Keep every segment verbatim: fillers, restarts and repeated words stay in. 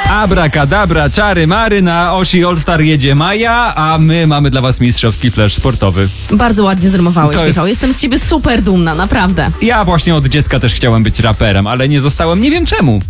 Abracadabra, czary mary, na osi All Star jedzie Maja, a my mamy dla was mistrzowski flash sportowy. Bardzo ładnie zrymowałeś, To jest- Michał. Jestem z ciebie super dumna, naprawdę. Ja właśnie od dziecka też chciałem być raperem, ale nie zostałem, nie wiem czemu.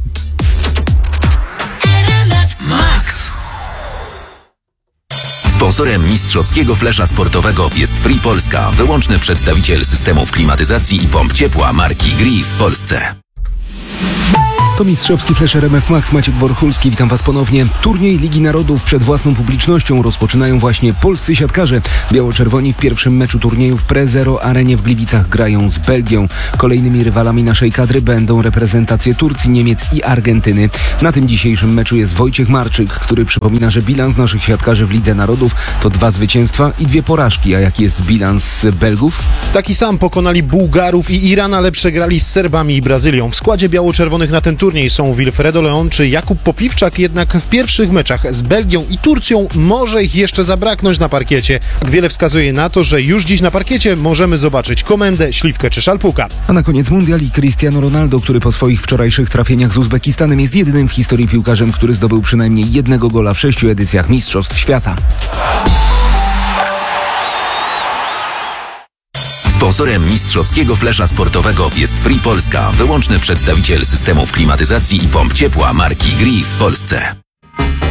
Sponsorem mistrzowskiego flesza sportowego jest Free Polska, wyłączny przedstawiciel systemów klimatyzacji i pomp ciepła marki Gree w Polsce. To mistrzowski flash R M F Max, Maciek Borchulski, witam was ponownie. Turniej Ligi Narodów przed własną publicznością rozpoczynają właśnie polscy siatkarze. Biało-czerwoni w pierwszym meczu turnieju w Pre Zero Arenie w Gliwicach grają z Belgią. Kolejnymi rywalami naszej kadry będą reprezentacje Turcji, Niemiec i Argentyny. Na tym dzisiejszym meczu jest Wojciech Marczyk, który przypomina, że bilans naszych siatkarzy w Lidze Narodów to dwa zwycięstwa i dwie porażki. A jaki jest bilans Belgów? Taki sam pokonali Bułgarów i Iran, ale przegrali z Serbami i Brazylią. W składzie biało-czerwonych na ten turniej są Wilfredo Leon czy Jakub Popiwczak, jednak w pierwszych meczach z Belgią i Turcją może ich jeszcze zabraknąć na parkiecie. Wiele wskazuje na to, że już dziś na parkiecie możemy zobaczyć Komendę, Śliwkę czy Szalpuka. A na koniec mundial i Cristiano Ronaldo, który po swoich wczorajszych trafieniach z Uzbekistanem jest jedynym w historii piłkarzem, który zdobył przynajmniej jednego gola w sześciu edycjach Mistrzostw Świata. Sponsorem mistrzowskiego flesza sportowego jest Free Polska, wyłączny przedstawiciel systemów klimatyzacji i pomp ciepła marki Gree w Polsce.